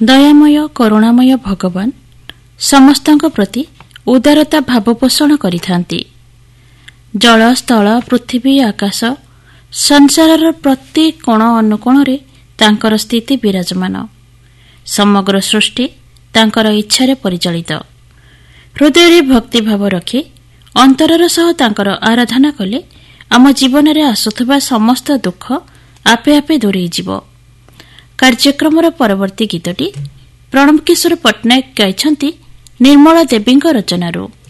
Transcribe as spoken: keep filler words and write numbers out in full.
ଦୟାମୟ କରୁଣାମୟ ଭଗବାନ ସମସ୍ତଙ୍କ ପ୍ରତି ଉଦାରତା ଭାବ ପୋଷଣ କରିଥାନ୍ତି। ଜଳ ସ୍ଥଳ ପୃଥିବୀ ଆକାଶ ସଂସାରର ପ୍ରତି କୋଣ ଅନୁକୋଣରେ ତାଙ୍କର ସ୍ଥିତି ବିରାଜମାନ। ସମଗ୍ର ସୃଷ୍ଟି ତାଙ୍କର ଇଚ୍ଛାରେ ପରିଚାଳିତ। ହୃଦୟରେ ଭକ୍ତିଭାବ ରଖି ଅନ୍ତରର ସହ ତାଙ୍କର ଆରାଧନା କଲେ ଆମ ଜୀବନରେ ଆସୁଥିବା ସମସ୍ତ ଦୁଃଖ ଆପେ ଆପେ ଦୂରେଇଯିବ। କାର୍ଯ୍ୟକ୍ରମର ପରବର୍ତ୍ତୀ ଗୀତଟି ପ୍ରଣବ କିଶୋର ପଟ୍ଟନାୟକ ଗାଇଛନ୍ତି ନିର୍ମଳା ଦେବୀଙ୍କ ରଚନାରୁ।